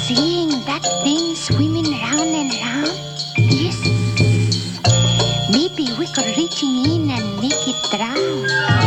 seeing that thing swimming round and round? Yes. Maybe we could reaching in and make it drown.